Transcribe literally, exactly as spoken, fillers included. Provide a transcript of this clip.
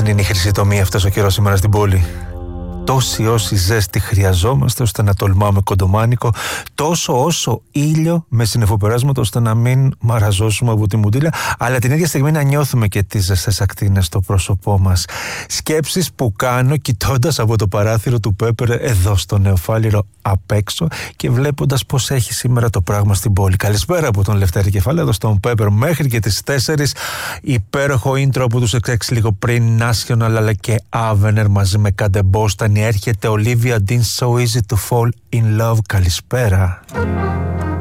είναι η χρυσή τομή αυτός ο καιρός σήμερα στην πόλη? Τόση όση ζέστη χρειαζόμαστε ώστε να τολμάμε κοντομάνικο, τόσο όσο ήλιο με συννεφοπεράσματα ώστε να μην μαραζώσουμε από τη μουντίλα, αλλά την ίδια στιγμή να νιώθουμε και τις ζεστές ακτίνες στο πρόσωπό μας. Σκέψεις που κάνω κοιτώντας από το παράθυρο του Πέπερ εδώ στο Νεοφάλιρο απ' έξω και βλέποντας πως έχει σήμερα το πράγμα στην πόλη. Καλησπέρα από τον Λευτέρη Κεφάλαιο εδώ στον Πέπερ μέχρι και τις τέσσερις. Υπέροχο intro από τους εξ έξι λίγο πριν, National αλλά και Avener μαζί με Καντεμπόσταν. Έρχεται Olivia Dean, So Easy to Fall in Love. Καλησπέρα.